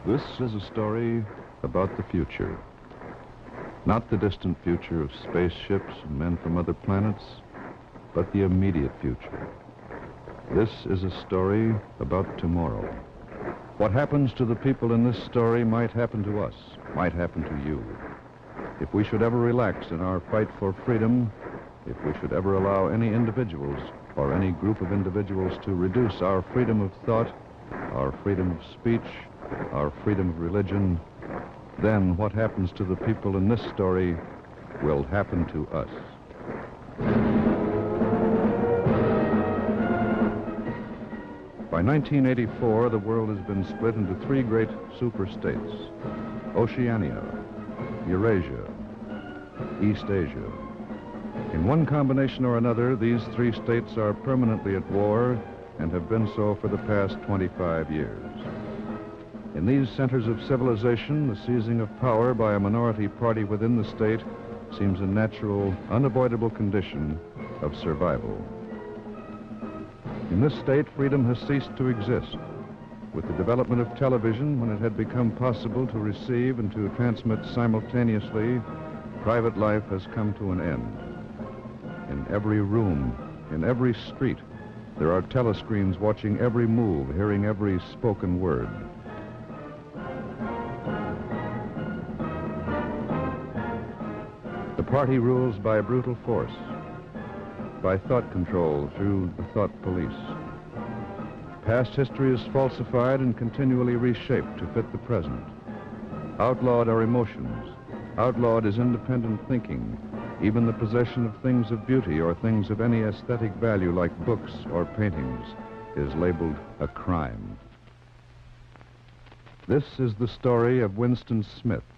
This is a story about the future. Not the distant future of spaceships and men from other planets, but the immediate future. This is a story about tomorrow. What happens to the people in this story might happen to us, might happen to you. If we should ever relax in our fight for freedom, if we should ever allow any individuals or any group of individuals to reduce our freedom of thought, our freedom of speech, our freedom of religion, then what happens to the people in this story will happen to us. By 1984, the world has been split into three great superstates: Oceania, Eurasia, East Asia. In one combination or another, these three states are permanently at war and have been so for the past 25 years. In these centers of civilization, the seizing of power by a minority party within the state seems a natural, unavoidable condition of survival. In this state, freedom has ceased to exist. With the development of television, when it had become possible to receive and to transmit simultaneously, private life has come to an end. In every room, in every street, there are telescreens watching every move, hearing every spoken word. The party rules by brutal force, by thought control through the thought police. Past history is falsified and continually reshaped to fit the present. Outlawed are emotions. Outlawed is independent thinking. Even the possession of things of beauty or things of any aesthetic value like books or paintings is labeled a crime. This is the story of Winston Smith,